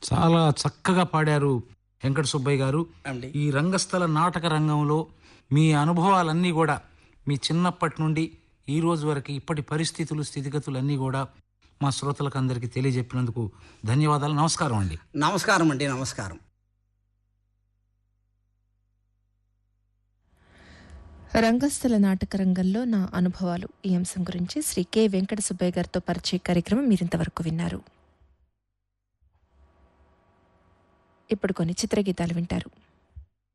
చాలా చక్కగా పాడారు వెంకట సుబ్బయ్య గారు. అండి. ఈ రంగస్థల నాటక రంగంలో మీ అనుభవాలన్నీ కూడా మీ చిన్నప్పటి నుండి ఈ రోజు వరకు ఇప్పటి పరిస్థితులు స్థితిగతులు అన్నీ కూడా మా శ్రోతలకు అందరికీ తెలియజెప్పినందుకు ధన్యవాదాలు. నమస్కారం అండి. నమస్కారం అండి. నమస్కారం. రంగస్థల నాటక రంగంలో నా అనుభవాలు ఈ అంశం గురించి శ్రీ కె వెంకట సుబ్బయ్య గారితో పరిచయ కార్యక్రమం మీరింతవరకు విన్నారు. ఇప్పుడు కొన్ని చిత్రగీతాలు వింటారు.